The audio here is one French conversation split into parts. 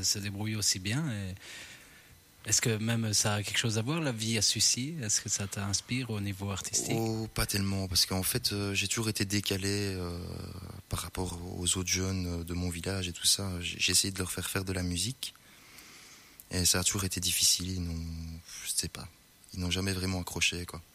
se débrouillent aussi bien. Et est-ce que même ça a quelque chose à voir, la vie à Sucy? Est-ce que ça t'inspire au niveau artistique? Oh, pas tellement, parce qu'en fait, j'ai toujours été décalé par rapport aux autres jeunes de mon village et tout ça. J'ai essayé de leur faire faire de la musique, et ça a toujours été difficile. Je sais pas, ils n'ont jamais vraiment accroché, quoi.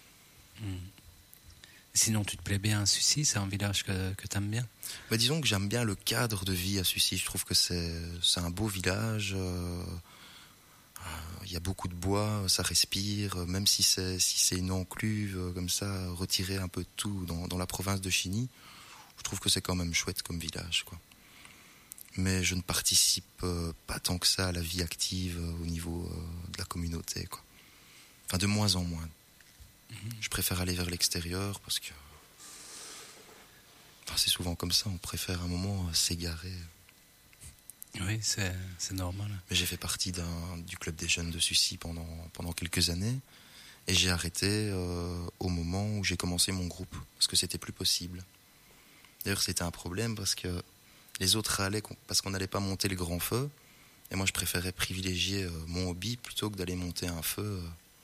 Sinon, tu te plais bien à Sucy? C'est un village que tu aimes bien? Bah, disons que j'aime bien le cadre de vie à Sucy. Je trouve que c'est un beau village. Il y a beaucoup de bois, ça respire, même si c'est une encluve comme ça, retirée un peu de tout dans la province de Chigny, je trouve que c'est quand même chouette comme village, quoi. Mais je ne participe pas tant que ça à la vie active au niveau de la communauté, quoi. Enfin, de moins en moins. Je préfère aller vers l'extérieur parce que... Enfin, c'est souvent comme ça, on préfère un moment s'égarer. Oui, c'est normal. Mais j'ai fait partie du club des jeunes de Sucy pendant quelques années, et j'ai arrêté au moment où j'ai commencé mon groupe, parce que c'était plus possible. D'ailleurs, c'était un problème parce que les autres râlaient parce qu'on n'allait pas monter le grand feu, et moi je préférais privilégier mon hobby plutôt que d'aller monter un feu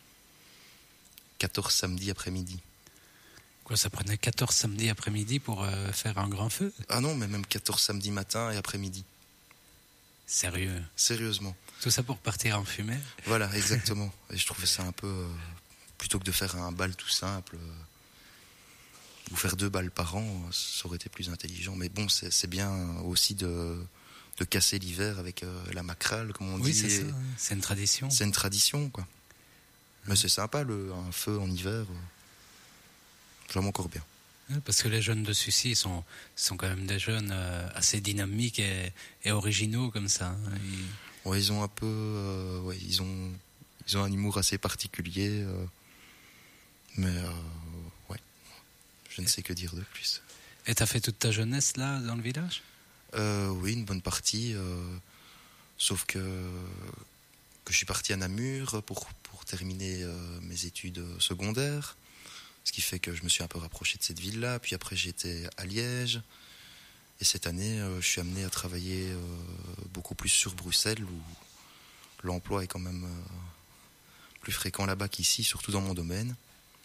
14 samedis après-midi. Quoi, ça prenait 14 samedis après-midi pour faire un grand feu? Ah non, mais même 14 samedis matin et après-midi. Sérieux? Sérieusement. Tout ça pour partir en fumée? Voilà, exactement. Et je trouvais ça un peu... plutôt que de faire un bal tout simple, ou faire 2 balles par an, ça aurait été plus intelligent. Mais bon, c'est bien aussi de casser l'hiver avec la macrale, comme on dit. Oui, c'est ça. C'est une tradition. C'est une tradition, quoi. Mais c'est sympa, un feu en hiver. J'aime encore bien. Parce que les jeunes de Sucy sont quand même des jeunes assez dynamiques et originaux comme ça. Ouais, ils ont un peu... ils ont un humour assez particulier. Mais ouais, je ne sais que dire de plus. Et t'as fait toute ta jeunesse là, dans le village? Oui, une bonne partie. Sauf que je suis parti à Namur pour terminer mes études secondaires. Ce qui fait que je me suis un peu rapproché de cette ville-là. Puis après, j'étais à Liège. Et cette année, je suis amené à travailler beaucoup plus sur Bruxelles, où l'emploi est quand même plus fréquent là-bas qu'ici, surtout dans mon domaine.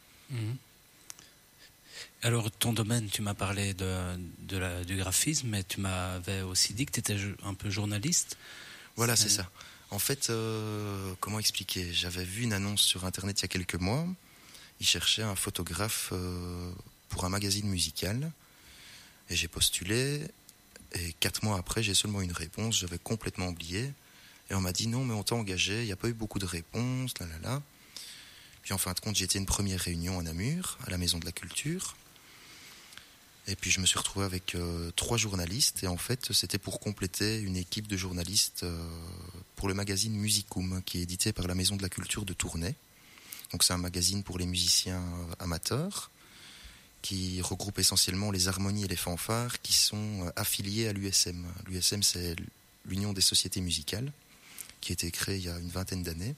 Alors, ton domaine, tu m'as parlé du graphisme, mais tu m'avais aussi dit que tu étais un peu journaliste. Voilà, c'est ça. En fait, comment expliquer? J'avais vu une annonce sur Internet il y a quelques mois. Ils cherchaient un photographe pour un magazine musical. Et j'ai postulé. Et 4 mois après, j'ai seulement une réponse. J'avais complètement oublié. Et on m'a dit non, mais on t'a engagé. Il n'y a pas eu beaucoup de réponses. Puis en fin de compte, j'ai été à une première réunion à Namur, à la Maison de la Culture. Et puis je me suis retrouvé avec 3 journalistes. Et en fait, c'était pour compléter une équipe de journalistes pour le magazine Musicum, qui est édité par la Maison de la Culture de Tournai. Donc c'est un magazine pour les musiciens amateurs, qui regroupe essentiellement les harmonies et les fanfares qui sont affiliés à l'USM. L'USM, c'est l'Union des sociétés musicales, qui a été créée il y a une 20aine d'années.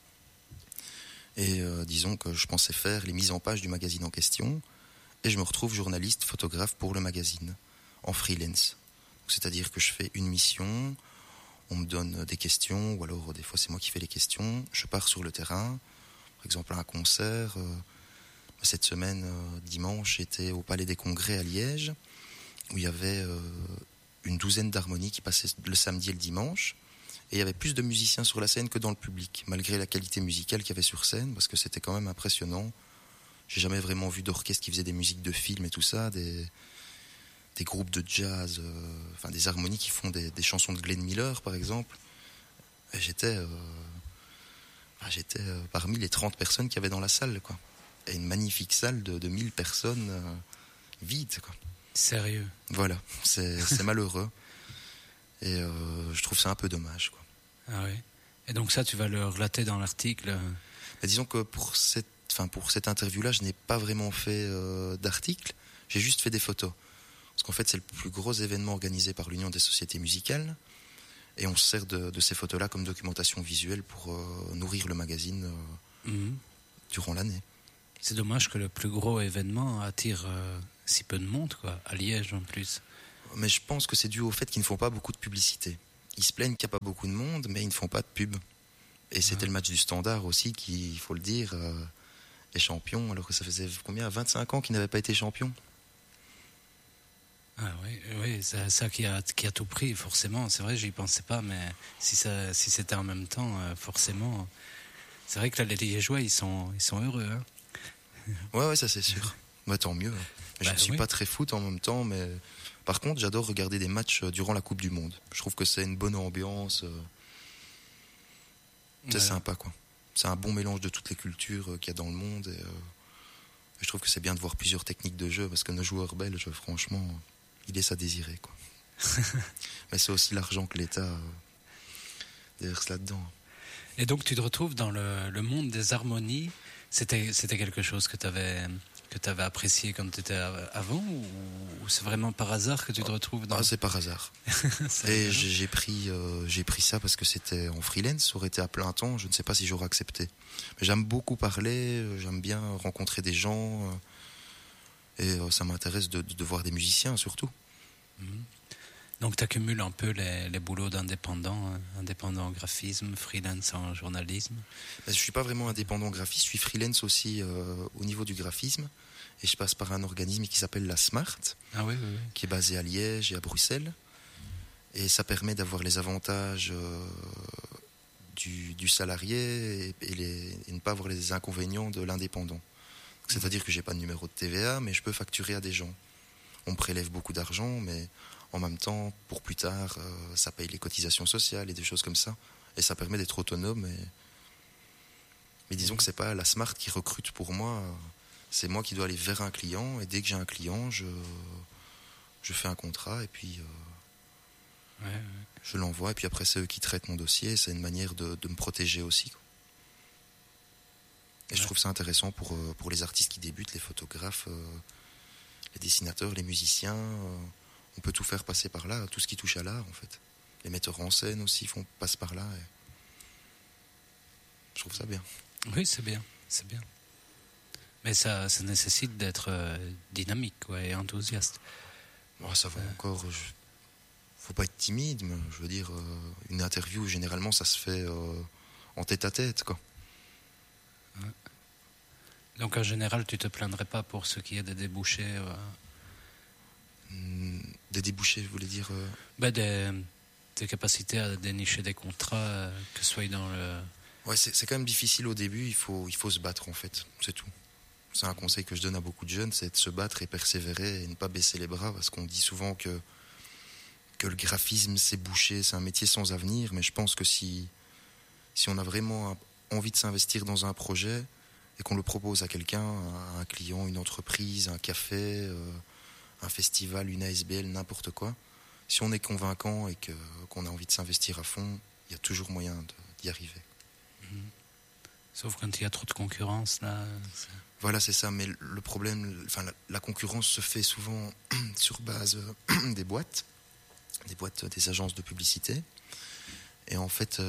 Et disons que je pensais faire les mises en page du magazine en question, et je me retrouve journaliste, photographe pour le magazine, en freelance. C'est-à-dire que je fais une mission, on me donne des questions, ou alors des fois c'est moi qui fais les questions, je pars sur le terrain, par exemple à un concert. Cette semaine, dimanche, j'étais au Palais des Congrès à Liège, où il y avait une 12aine d'harmonies qui passaient le samedi et le dimanche. Et il y avait plus de musiciens sur la scène que dans le public, malgré la qualité musicale qu'il y avait sur scène, parce que c'était quand même impressionnant. J'ai jamais vraiment vu d'orchestre qui faisait des musiques de films et tout ça, des groupes de jazz, des harmonies qui font des chansons de Glenn Miller, par exemple. Et j'étais parmi les 30 personnes qu'il y avait dans la salle, quoi. Et une magnifique salle de 1000 personnes vide, quoi. Sérieux? Voilà, c'est malheureux. Et je trouve ça un peu dommage, quoi. Ah oui. Et donc ça, tu vas le relater dans l'article? Disons que pour cette interview-là, je n'ai pas vraiment fait d'article. J'ai juste fait des photos. Parce qu'en fait, c'est le plus gros événement organisé par l'Union des sociétés musicales. Et on se sert de ces photos-là comme documentation visuelle pour nourrir le magazine durant l'année. C'est dommage que le plus gros événement attire si peu de monde, quoi, à Liège en plus. Mais je pense que c'est dû au fait qu'ils ne font pas beaucoup de publicité. ils se plaignent qu'il n'y a pas beaucoup de monde, mais ils ne font pas de pub. Et c'était le match du Standard aussi qui, il faut le dire, est champion, alors que ça faisait combien, 25 ans qu'il n'avait pas été champion. Ah oui, c'est ça qui a tout pris, forcément. C'est vrai, j'y pensais pas, mais si c'était en même temps, forcément. C'est vrai que là, les Liégeois, ils sont heureux. Hein. Ouais, ça c'est sûr. Bah, tant mieux. Je ne suis pas très foot en même temps, mais par contre, j'adore regarder des matchs durant la Coupe du Monde. Je trouve que c'est une bonne ambiance. C'est sympa, quoi. C'est un bon mélange de toutes les cultures qu'il y a dans le monde. Et je trouve que c'est bien de voir plusieurs techniques de jeu, parce que nos joueurs belges, franchement, ils laissent à désirer, quoi. Mais c'est aussi l'argent que l'État déverse là-dedans. Et donc, tu te retrouves dans le monde des harmonies. C'était quelque chose que tu avais apprécié quand tu étais avant, ou c'est vraiment par hasard que tu te retrouves dans... Ah, c'est par hasard. Et j'ai pris ça parce que c'était en freelance, ça aurait été à plein temps, je ne sais pas si j'aurais accepté. Mais j'aime beaucoup parler, j'aime bien rencontrer des gens, et ça m'intéresse de voir des musiciens surtout. Donc tu accumules un peu les boulots d'indépendant, indépendant en graphisme, freelance en journalisme. Je ne suis pas vraiment indépendant graphiste, je suis freelance aussi au niveau du graphisme. Et je passe par un organisme qui s'appelle la Smart, qui est basé à Liège et à Bruxelles. Et ça permet d'avoir les avantages du salarié et ne pas avoir les inconvénients de l'indépendant. C'est-à-dire que je n'ai pas de numéro de TVA, mais je peux facturer à des gens. On me prélève beaucoup d'argent, mais en même temps, pour plus tard, ça paye les cotisations sociales et des choses comme ça. Et ça permet d'être autonome. Mais disons que ce n'est pas la Smart qui recrute pour moi. C'est moi qui dois aller vers un client. Et dès que j'ai un client, je fais un contrat et puis je l'envoie. Et puis après, c'est eux qui traitent mon dossier. C'est une manière de me protéger aussi, quoi. Et je trouve ça intéressant pour les artistes qui débutent, les photographes, les dessinateurs, les musiciens. On peut tout faire passer par là, tout ce qui touche à l'art, en fait. Les metteurs en scène aussi passent par là. Et je trouve ça bien. Oui, c'est bien. Mais ça nécessite d'être dynamique, et enthousiaste. Oh, ça va encore. Faut pas être timide, mais je veux dire, une interview, généralement, ça se fait en tête-à-tête, quoi. Ouais. Donc, en général, tu te plaindrais pas pour ce qui est des débouchés Des débouchés, je voulais dire des capacités à dénicher des contrats, que ce soit dans le... Ouais, c'est quand même difficile au début, il faut se battre, en fait, c'est tout. C'est un conseil que je donne à beaucoup de jeunes, c'est de se battre et persévérer et ne pas baisser les bras, parce qu'on dit souvent que le graphisme, c'est bouché, c'est un métier sans avenir, mais je pense que si on a vraiment envie de s'investir dans un projet et qu'on le propose à quelqu'un, à un client, une entreprise, un café, un festival, une ASBL, n'importe quoi, si on est convaincant et qu'on a envie de s'investir à fond, il y a toujours moyen d'y arriver. Sauf quand il y a trop de concurrence, là... Voilà, c'est ça, mais le problème, la concurrence se fait souvent sur base des boîtes, des agences de publicité. Et en fait,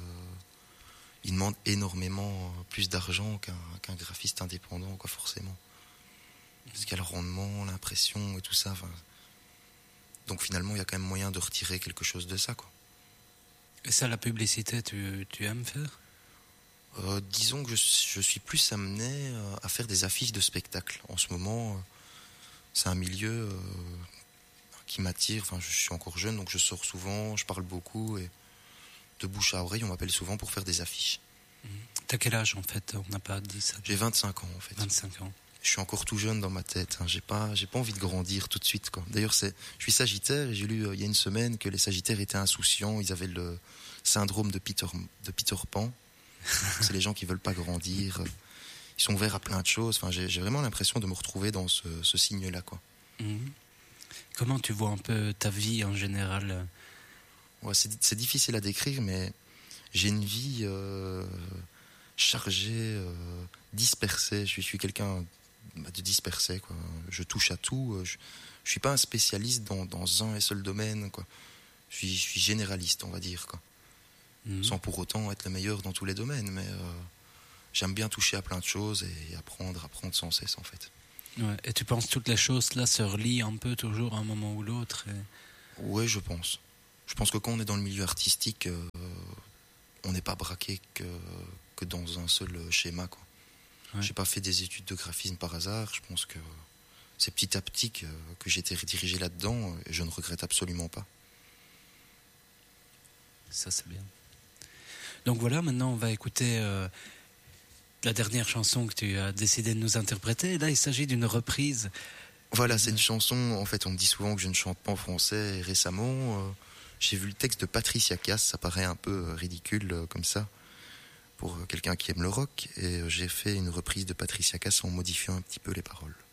ils demandent énormément plus d'argent qu'un graphiste indépendant, quoi, forcément. Parce qu'il y a le rendement, l'impression et tout ça. Donc finalement, il y a quand même moyen de retirer quelque chose de ça, quoi. Et ça, la publicité, tu aimes faire ? Disons que je suis plus amené à faire des affiches de spectacles. En ce moment, c'est un milieu qui m'attire. Enfin, je suis encore jeune, donc je sors souvent, je parle beaucoup. Et de bouche à oreille, on m'appelle souvent pour faire des affiches. T'as quel âge, en fait ? On n'a pas dit ça. J'ai 25 ans, en fait. 25 ans. Je suis encore tout jeune dans ma tête. J'ai pas envie de grandir tout de suite, quoi. D'ailleurs, je suis Sagittaire et j'ai lu il y a une semaine que les Sagittaires étaient insouciants. Ils avaient le syndrome de Peter Pan. C'est les gens qui veulent pas grandir. Ils sont ouverts à plein de choses. Enfin, j'ai vraiment l'impression de me retrouver dans ce signe-là, quoi. Comment tu vois un peu ta vie en général ? Ouais, c'est difficile à décrire, mais j'ai une vie chargée, dispersée. Je suis quelqu'un de dispersé, quoi. Je touche à tout. Je suis pas un spécialiste dans un et seul domaine, quoi. Je suis généraliste, on va dire, quoi. Sans pour autant être le meilleur dans tous les domaines, mais j'aime bien toucher à plein de choses et apprendre sans cesse, en fait. Ouais. Et tu penses que toutes les choses là se relient un peu toujours à un moment ou l'autre Oui, je pense. Je pense que quand on est dans le milieu artistique, on n'est pas braqué que dans un seul schéma, quoi. Ouais. J'ai pas fait des études de graphisme par hasard. Je pense que c'est petit à petit que j'ai été redirigé là-dedans et je ne regrette absolument pas. Ça, c'est bien. Donc voilà, maintenant on va écouter la dernière chanson que tu as décidé de nous interpréter. Là, il s'agit d'une reprise. Voilà, c'est une chanson, en fait, on me dit souvent que je ne chante pas en français. Et récemment, j'ai vu le texte de Patricia Cass, ça paraît un peu ridicule comme ça, pour quelqu'un qui aime le rock. Et j'ai fait une reprise de Patricia Cass en modifiant un petit peu les paroles.